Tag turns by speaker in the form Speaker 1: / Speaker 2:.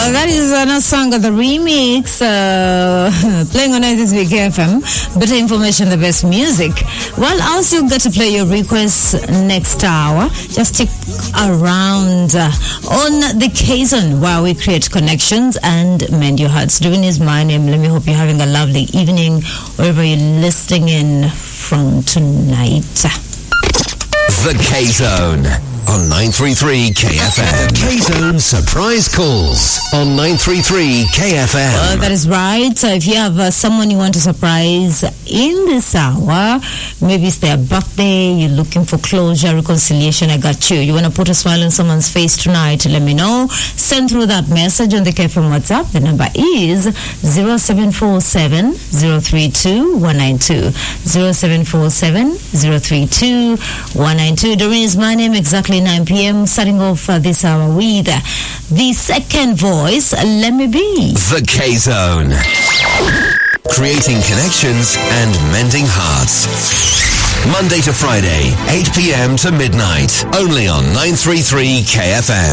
Speaker 1: That is another song of the remix, playing on this week FM. Better information, the best music. Well, I'll still get to play your requests next hour. Just stick around on the K-Zone where we create connections and mend your hearts. Doing is my name. Let me hope you're having a lovely evening wherever you're listening in from tonight.
Speaker 2: The K-Zone on 933 KFM. The K-Zone surprise calls on 933 KFM.
Speaker 1: That is right. So if you have someone you want to surprise in this hour, maybe it's their birthday, you're looking for closure, reconciliation, I got you. You want to put a smile on someone's face tonight, let me know. Send through that message on the KFM WhatsApp. The number is 0747 032 192. 0747 032 192. Doreen is my name, exactly 9 p.m. Starting off this hour with the second voice, Let Me Be.
Speaker 2: The K-Zone. Creating connections and mending hearts. Monday to Friday, 8 p.m. to midnight. Only on 933 KFM.